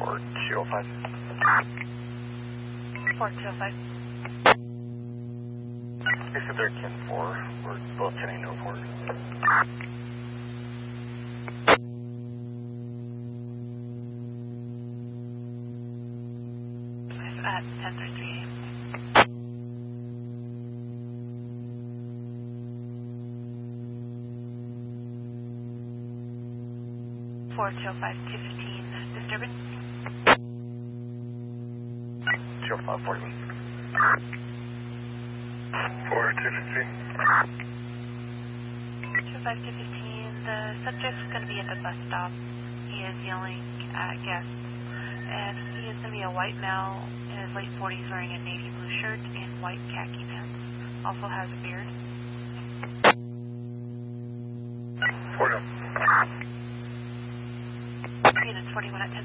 4205. 4205. They said they're kin 4. We're both 10-804. At 10:33 a.m. Four 205-215 disturbance. 205-41. 4215. 205-215. The subject's going to be at the bus stop. He is yelling at guests, and he is going to be a white male in his late 40s wearing a navy blue shirt and white khaki pants. Also has a beard. 40. Units 41 at 10.